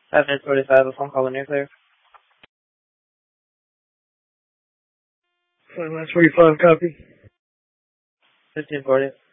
5 minutes 45, a phone call when you're clear. 5 minutes 45, copy. 1540.